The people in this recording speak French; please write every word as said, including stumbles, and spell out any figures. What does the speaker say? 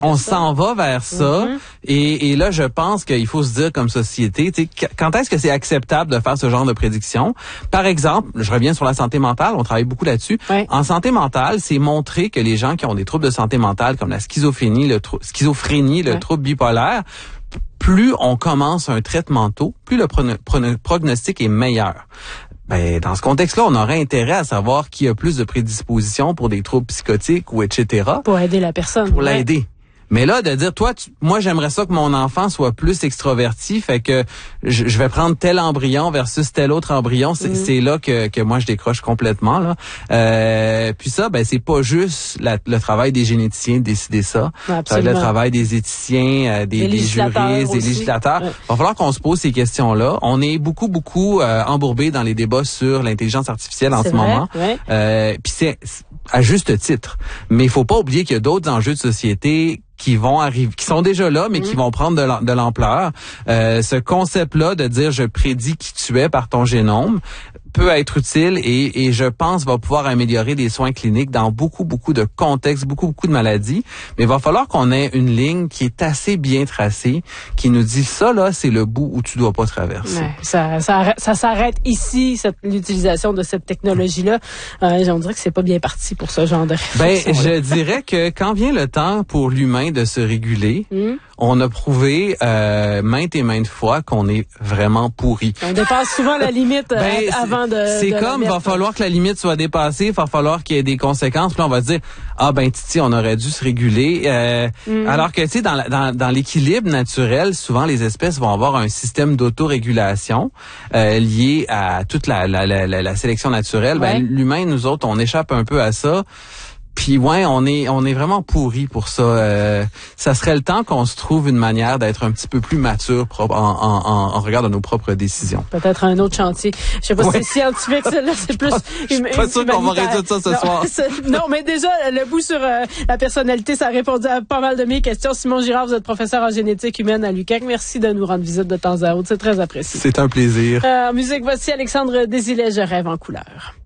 On s'en va vers ça. Mm-hmm. Et, et là, je pense qu'il faut se dire comme société, tu sais, quand est-ce que c'est acceptable de faire ce genre de prédiction? Par exemple, je reviens sur la santé mentale, on travaille beaucoup là-dessus. Ouais. En santé mentale, c'est montrer que les gens qui ont des troubles de santé mentale, comme la schizophrénie, le trou- schizophrénie, le ouais. trouble bipolaire, plus on commence un traitement tôt, plus le prono- prono- prognostic est meilleur. Ben, dans ce contexte-là, on aurait intérêt à savoir qui a plus de prédisposition pour des troubles psychotiques ou et cetera. Pour aider la personne. Pour ouais. l'aider. Mais là, de dire, toi, tu, moi, j'aimerais ça que mon enfant soit plus extroverti, fait que je, je vais prendre tel embryon versus tel autre embryon. C'est, mm. c'est là que, que moi, je décroche complètement. Là. Euh, puis ça, ben, c'est pas juste la, le travail des généticiens de décider ça. Ouais, ça va être le travail des éthiciens, euh, des, des, des juristes, des législateurs. Il ouais. va falloir qu'on se pose ces questions-là. On est beaucoup, beaucoup euh, embourbé dans les débats sur l'intelligence artificielle en c'est ce vrai, moment. Ouais. Euh, puis c'est, c'est à juste titre. Mais il faut pas oublier qu'il y a d'autres enjeux de société qui vont arriver, qui sont déjà là, mais mmh. qui vont prendre de, de l'ampleur. Euh, ce concept-là de dire je prédis qui tu es par ton génome peut être utile et, et je pense va pouvoir améliorer des soins cliniques dans beaucoup, beaucoup de contextes, beaucoup, beaucoup de maladies. Mais il va falloir qu'on ait une ligne qui est assez bien tracée, qui nous dit ça, là, c'est le bout où tu dois pas traverser. Ouais, ça, ça, ça s'arrête ici, cette, l'utilisation de cette technologie-là. Euh, on dirait que c'est pas bien parti pour ce genre de réflexion. Ben, je dirais que quand vient le temps pour l'humain de se réguler, mmh. on a prouvé euh, maintes et maintes fois qu'on est vraiment pourri. On dépasse souvent la limite ben, euh, avant de C'est de comme, il va falloir que la limite soit dépassée, il va falloir qu'il y ait des conséquences. Puis là, on va se dire, ah ben Titi, on aurait dû se réguler. Euh, mmh. Alors que, tu sais, dans, la, dans, dans l'équilibre naturel, souvent les espèces vont avoir un système d'autorégulation euh, lié à toute la, la, la, la sélection naturelle. Ouais. Ben, l'humain, nous autres, on échappe un peu à ça. Puis ouais, on est on est vraiment pourri pour ça. Euh, ça serait le temps qu'on se trouve une manière d'être un petit peu plus mature en, en, en, en regard de nos propres décisions. Peut-être un autre chantier. Je sais pas ouais. si c'est scientifique, celle-là, c'est plus. Je suis pas sûr qu'on va résoudre ça ce non, soir. Non, mais déjà le bout sur euh, la personnalité, ça a répondu à pas mal de mes questions. Simon Girard, vous êtes professeur en génétique humaine à l'U Q A C. Merci de nous rendre visite de temps à autre. C'est très apprécié. C'est un plaisir. Euh, en musique, voici Alexandre Désilet, Je rêve en couleur.